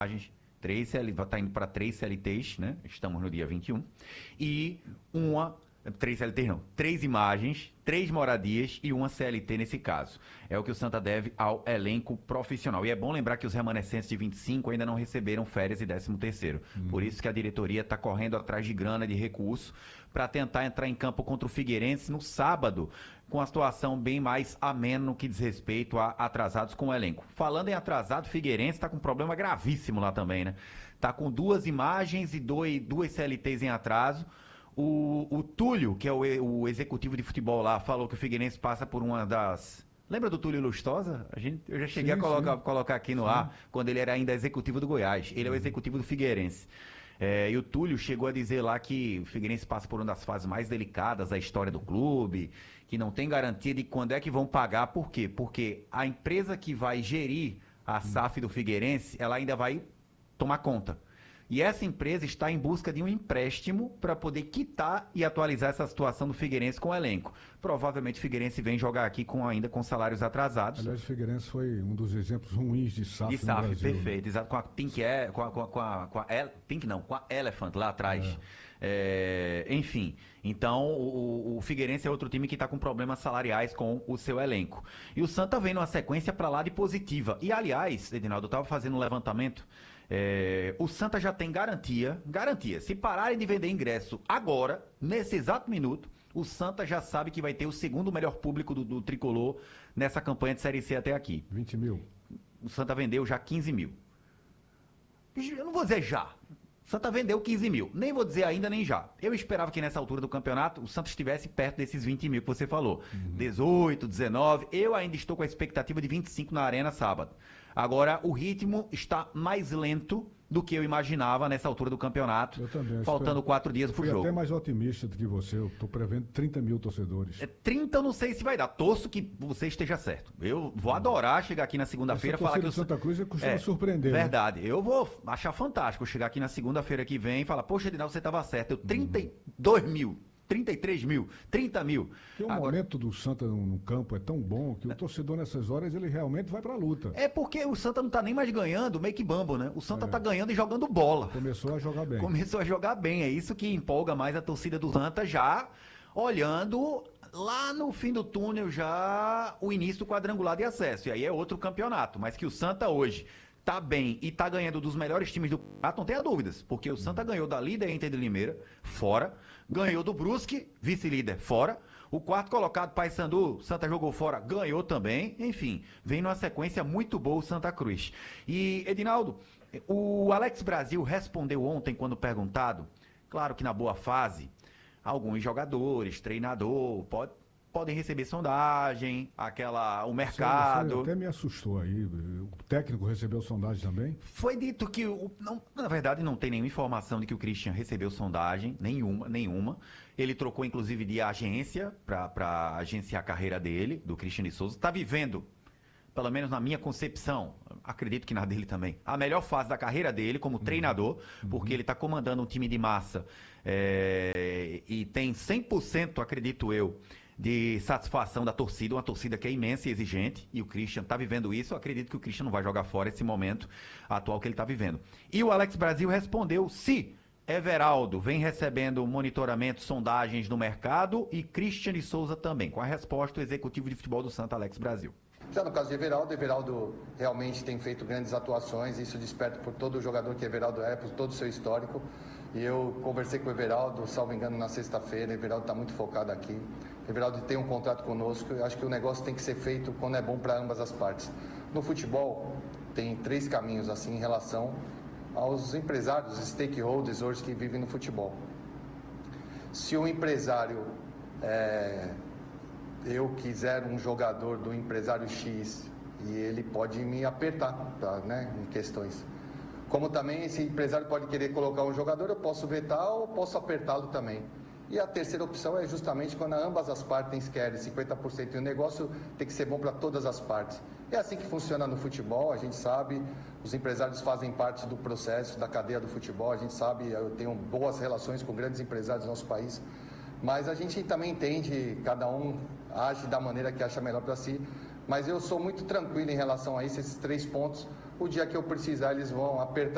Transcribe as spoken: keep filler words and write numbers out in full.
três C L T, está indo para três C L Ts, né? Estamos no dia vinte e um. E uma, três C L Ts não, três imagens, três moradias e uma C L T nesse caso. É o que o Santa deve ao elenco profissional. E é bom lembrar que os remanescentes de vinte e cinco ainda não receberam férias e décimo terceiro. Hum. Por isso que a diretoria está correndo atrás de grana, de recurso, para tentar entrar em campo contra o Figueirense no sábado, com a situação bem mais amena no que diz respeito a atrasados com o elenco. Falando em atrasado, o Figueirense está com um problema gravíssimo lá também, né? Está com duas imagens e dois, duas C L Ts em atraso. O, o Túlio, que é o, o executivo de futebol lá, falou que o Figueirense passa por uma das... Lembra do Túlio Lustosa? A gente, eu já cheguei sim, a colocar, colocar aqui no sim. ar, quando ele era ainda executivo do Goiás. Ele é o executivo do Figueirense. É, e o Túlio chegou a dizer lá que o Figueirense passa por uma das fases mais delicadas da história do clube, que não tem garantia de quando é que vão pagar. Por quê? Porque a empresa que vai gerir a S A F do Figueirense, ela ainda vai tomar conta. E essa empresa está em busca de um empréstimo para poder quitar e atualizar essa situação do Figueirense com o elenco. Provavelmente o Figueirense vem jogar aqui com, ainda com salários atrasados. Aliás, o Figueirense foi um dos exemplos ruins de S A F de S A F, no Brasil. Perfeito, exato. Com a Pink, com a, com a, com a, com a El, Pink não, com a Elephant lá atrás. É. É, enfim, então o, o Figueirense é outro time que está com problemas salariais com o seu elenco. E o Santa vem numa sequência para lá de positiva. E aliás, Edinaldo, eu estava fazendo um levantamento. É, o Santa já tem garantia, garantia, se pararem de vender ingresso agora, nesse exato minuto, o Santa já sabe que vai ter o segundo melhor público do, do Tricolor nessa campanha de Série C até aqui. vinte mil. O Santa vendeu já quinze mil. Eu não vou dizer já. O Santa vendeu quinze mil. Nem vou dizer ainda, nem já. Eu esperava que nessa altura do campeonato o Santa estivesse perto desses vinte mil que você falou. Uhum. dezoito, dezenove. Eu ainda estou com a expectativa de vinte e cinco na Arena sábado. Agora, o ritmo está mais lento do que eu imaginava nessa altura do campeonato. Eu também. Faltando espero... quatro dias para o jogo. Eu fui até mais otimista do que você. Eu estou prevendo trinta mil torcedores. É, trinta eu não sei se vai dar. Torço que você esteja certo. Eu vou adorar chegar aqui na segunda-feira e falar que... O Santa Cruz costuma é, surpreender. Verdade. Né? Eu vou achar fantástico chegar aqui na segunda-feira que vem e falar, poxa, Edinaldo, você estava certo. Eu trinta e dois mil. trinta e três mil, trinta mil. Porque o Agora, momento do Santa no, no campo é tão bom que o torcedor nessas horas ele realmente vai pra luta. É porque o Santa não tá nem mais ganhando meio que bambo, né? O Santa é. tá ganhando e jogando bola. Começou a jogar bem. Começou a jogar bem, é isso que empolga mais a torcida do Santa já olhando lá no fim do túnel já o início do quadrangular de acesso. E aí é outro campeonato, mas que o Santa hoje tá bem e tá ganhando dos melhores times do campeonato, não tenha dúvidas, porque o Santa ganhou da líder Inter de Limeira, fora, ganhou do Brusque, vice-líder, fora, o quarto colocado, Paysandu, Santa jogou fora, ganhou também, enfim, vem numa sequência muito boa o Santa Cruz. E, Edinaldo, o Alex Brasil respondeu ontem quando perguntado, claro que na boa fase, alguns jogadores, treinador, pode podem receber sondagem, aquela, o mercado... Você, você até me assustou aí, o técnico recebeu sondagem também? Foi dito que, o, não, na verdade, não tem nenhuma informação de que o Christian recebeu sondagem, nenhuma, nenhuma. Ele trocou, inclusive, de agência para agenciar a carreira dele, do Christian de Souza. Está vivendo, pelo menos na minha concepção, acredito que na dele também, a melhor fase da carreira dele como uhum. treinador, porque uhum. ele está comandando um time de massa é, e tem cem por cento, acredito eu, de satisfação da torcida, uma torcida que é imensa e exigente, e o Christian está vivendo isso. Eu acredito que o Christian não vai jogar fora esse momento atual que ele está vivendo. E o Alex Brasil respondeu se Everaldo vem recebendo monitoramento, sondagens no mercado, e Christian de Souza também. Com a resposta, o executivo de futebol do Santa, Alex Brasil. Já no caso de Everaldo, Everaldo realmente tem feito grandes atuações, isso desperta por todo o jogador que Everaldo é, por todo o seu histórico. E eu conversei com o Everaldo, salvo engano, na sexta-feira. Everaldo está muito focado aqui. Everaldo tem um contrato conosco. Eu acho que o negócio tem que ser feito quando é bom para ambas as partes. No futebol, tem três caminhos assim em relação aos empresários, stakeholders hoje que vivem no futebol. Se o empresário, é, eu quiser um jogador do empresário X e ele pode me apertar, tá, né, em questões. Como também esse empresário pode querer colocar um jogador, eu posso vetar ou posso apertá-lo também. E a terceira opção é justamente quando ambas as partes querem cinquenta por cento e o negócio tem que ser bom para todas as partes. É assim que funciona no futebol, a gente sabe, os empresários fazem parte do processo, da cadeia do futebol, a gente sabe, eu tenho boas relações com grandes empresários do nosso país, mas a gente também entende, cada um age da maneira que acha melhor para si, mas eu sou muito tranquilo em relação a isso, esses três pontos, o dia que eu precisar eles vão apertar